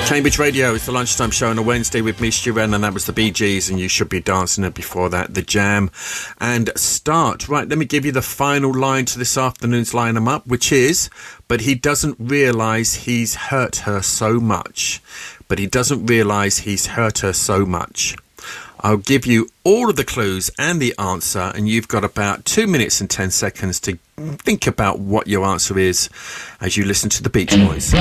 Cambridge Radio, it's the lunchtime show on a Wednesday with me, Stu Wren, and that was the Bee Gees, and You Should Be Dancing, and before that, The Jam. And Start. Right, let me give you the final line to this afternoon's Line 'em Up, which is, but he doesn't realise he's hurt her so much. But he doesn't realise he's hurt her so much. I'll give you all of the clues and the answer, and you've got about 2 minutes and 10 seconds to think about what your answer is as you listen to the Beach Boys.